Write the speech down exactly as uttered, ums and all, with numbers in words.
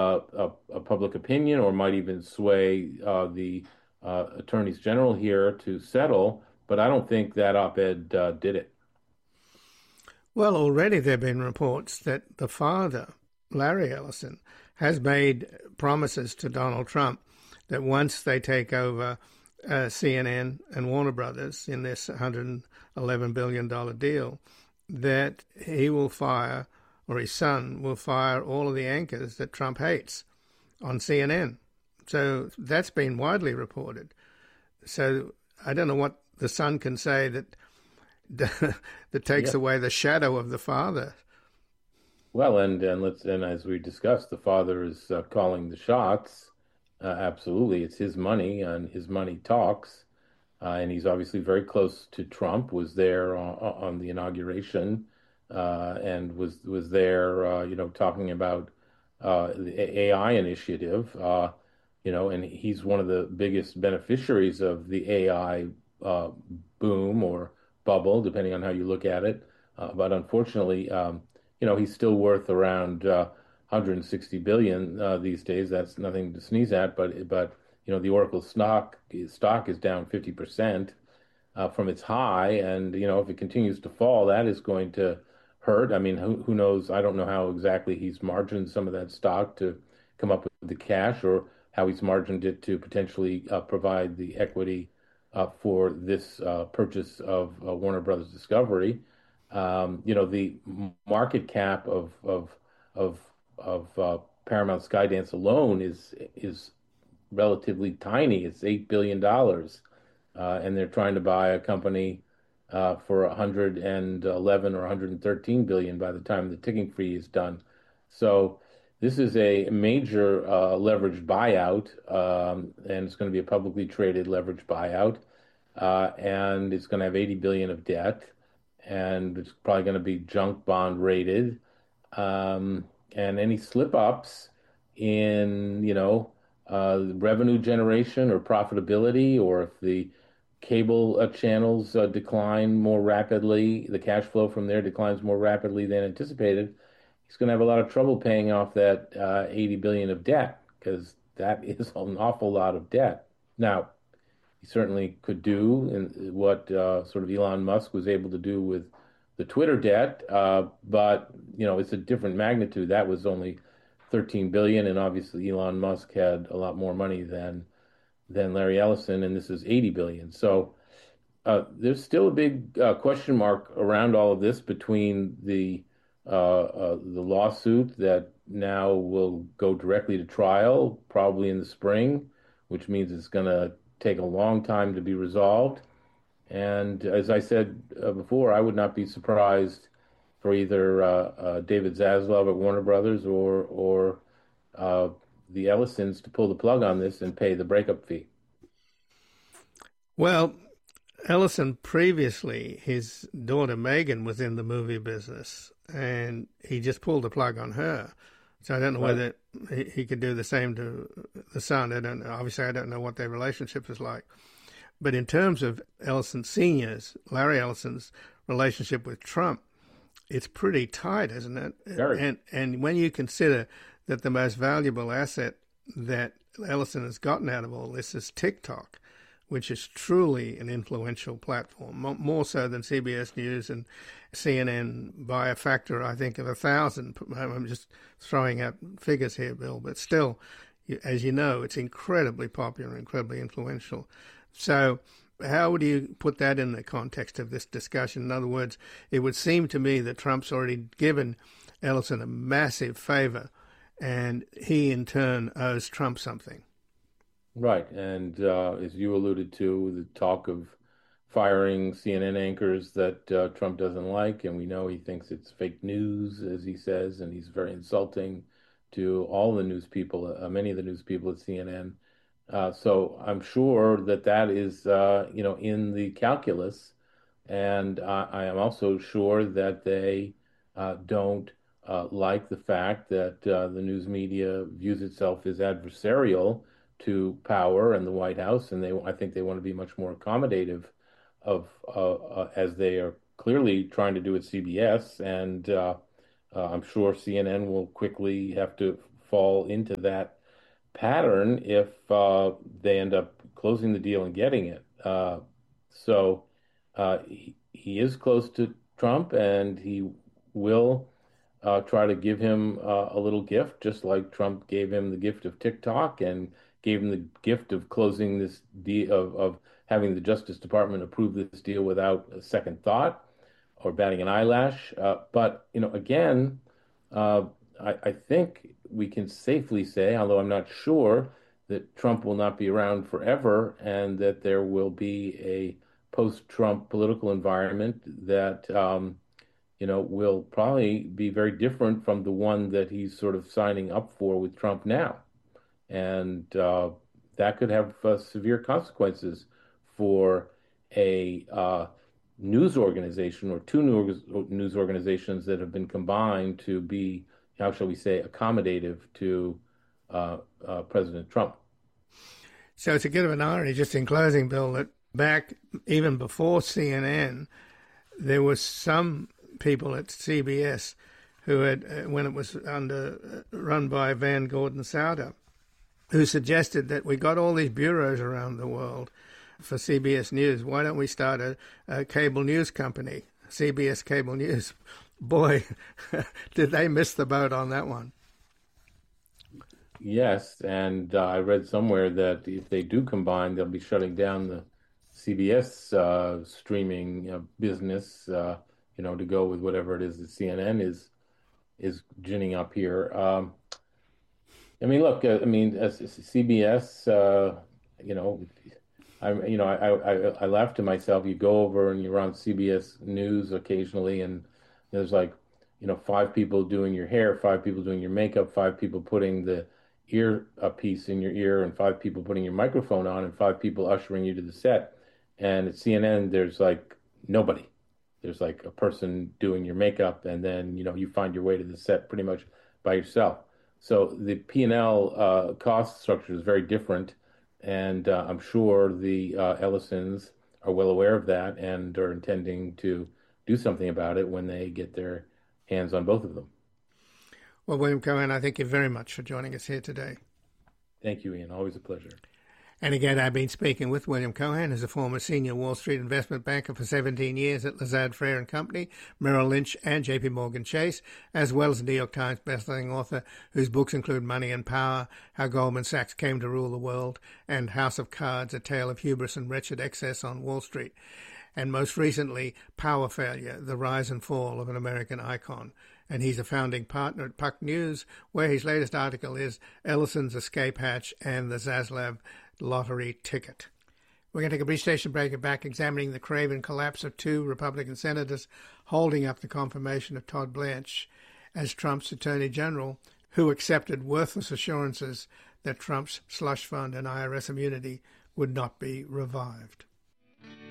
uh, a, a public opinion or might even sway uh, the uh, attorneys general here to settle. But I don't think that op-ed uh, did it. Well, already there have been reports that the father, Larry Ellison, has made promises to Donald Trump that once they take over uh, C N N and Warner Brothers in this one hundred eleven billion dollars deal, that he will fire, or his son will fire, all of the anchors that Trump hates on C N N. So that's been widely reported. So I don't know what the son can say that that takes Yeah. away the shadow of the father. Well, and and let's and as we discussed, the father is uh, calling the shots. Uh, absolutely, it's his money, and his money talks. Uh, and he's obviously very close to Trump. Was there on, on the inauguration, uh, and was was there, uh, you know, talking about uh, the A I initiative. Uh, you know, and he's one of the biggest beneficiaries of the A I uh, boom or bubble, depending on how you look at it. Uh, but unfortunately, um, you know, he's still worth around uh, one hundred sixty billion uh, these days. That's nothing to sneeze at, but but you know, the Oracle stock stock is down fifty percent uh, from its high, and you know, if it continues to fall, that is going to hurt. I mean, who who knows? I don't know how exactly he's margined some of that stock to come up with the cash, or how he's margined it to potentially uh, provide the equity uh, for this uh, purchase of uh, Warner Brothers Discovery. Um, you know, the market cap of of of of uh, Paramount Skydance alone is is relatively tiny. It's eight billion dollars, uh, and they're trying to buy a company uh, for one hundred eleven or one hundred thirteen billion by the time the ticking fee is done. So this is a major uh, leveraged buyout, um, and it's going to be a publicly traded leveraged buyout, uh, and it's going to have eighty billion of debt, and it's probably going to be junk bond rated. Um, and any slip ups in, you know, uh, revenue generation or profitability, or if the cable uh, channels uh, decline more rapidly, the cash flow from there declines more rapidly than anticipated, he's going to have a lot of trouble paying off that uh, eighty billion of debt, because that is an awful lot of debt. Now, he certainly could do and what uh, sort of Elon Musk was able to do with the Twitter debt, uh, but you know, it's a different magnitude. That was only thirteen billion, and obviously Elon Musk had a lot more money than than Larry Ellison, and this is eighty billion. So uh, there's still a big uh, question mark around all of this between the uh, uh, the lawsuit that now will go directly to trial, probably in the spring, which means it's going to take a long time to be resolved. And as I said uh, before, I would not be surprised for either uh, uh, David Zaslav at Warner Brothers or or uh, the Ellisons to pull the plug on this and pay the breakup fee. Well, Ellison previously, his daughter Megan was in the movie business, and he just pulled the plug on her. So I don't know Right. whether he, he could do the same to the son. I don't know. Obviously, I don't know what their relationship is like. But in terms of Ellison Senior's, Larry Ellison's relationship with Trump, it's pretty tight, isn't it? Very. And and when you consider that the most valuable asset that Ellison has gotten out of all this is TikTok, which is truly an influential platform, more so than C B S News and C N N by a factor, I think, of a thousand. I'm just throwing out figures here, Bill, but still, as you know, it's incredibly popular, incredibly influential. So how would you put that in the context of this discussion? In other words, it would seem to me that Trump's already given Ellison a massive favor, and he in turn owes Trump something. Right. And uh, as you alluded to, the talk of firing C N N anchors that uh, Trump doesn't like, and we know he thinks it's fake news, as he says, and he's very insulting to all the news people, uh, many of the news people at C N N. Uh, so I'm sure that that is, uh, you know, in the calculus, and uh, I am also sure that they uh, don't uh, like the fact that uh, the news media views itself as adversarial to power and the White House, and they, I think they want to be much more accommodative of, uh, uh, as they are clearly trying to do at C B S, and uh, uh, I'm sure C N N will quickly have to fall into that pattern if uh, they end up closing the deal and getting it. Uh, so uh, he, he is close to Trump, and he will uh, try to give him uh, a little gift, just like Trump gave him the gift of TikTok and gave him the gift of closing this deal of, of having the Justice Department approve this deal without a second thought or batting an eyelash. Uh, but you know, again, uh, I, I think we can safely say, although I'm not sure, that Trump will not be around forever, and that there will be a post-Trump political environment that um, you know, will probably be very different from the one that he's sort of signing up for with Trump now. And uh, that could have uh, severe consequences for a uh, news organization or two news, news organizations that have been combined to be, how shall we say, accommodative to uh, uh, President Trump. So it's a bit of an irony, just in closing, Bill, that back even before C N N, there was some people at C B S who had, uh, when it was under uh, run by Van Gordon Sauder, who suggested that we got all these bureaus around the world for C B S News. Why don't we start a, a cable news company, C B S Cable News? Boy, did they miss the boat on that one. Yes, and uh, I read somewhere that if they do combine, they'll be shutting down the C B S uh, streaming uh, business, uh, you know, to go with whatever it is that C N N is is ginning up here. Um, I mean, look, uh, I mean, as, as C B S, uh, you know, I, you know, I, I, I laugh to myself. You go over and you're on C B S News occasionally, and there's like, you know, five people doing your hair, five people doing your makeup, five people putting the ear a piece in your ear, and five people putting your microphone on, and five people ushering you to the set. And at C N N, there's like nobody. There's like a person doing your makeup, and then, you know, you find your way to the set pretty much by yourself. So the P and L uh, cost structure is very different, and uh, I'm sure the uh, Ellisons are well aware of that and are intending to do something about it when they get their hands on both of them. Well, William Cohan, I thank you very much for joining us here today. Thank you, Ian. Always a pleasure. And again, I've been speaking with William Cohan, who's a former senior Wall Street investment banker for seventeen years at Lazard Frères and Company, Merrill Lynch, and J P Morgan Chase, as well as a New York Times bestselling author whose books include Money and Power, How Goldman Sachs Came to Rule the World, and House of Cards, A Tale of Hubris and Wretched Excess on Wall Street, and most recently, Power Failure, The Rise and Fall of an American Icon. And he's a founding partner at Puck News, where his latest article is Ellison's Escape Hatch and the Zaslav Lottery Ticket. We're going to take a brief station break and back examining the craven collapse of two Republican senators holding up the confirmation of Todd Blanche as Trump's Attorney General, who accepted worthless assurances that Trump's slush fund and I R S immunity would not be revived.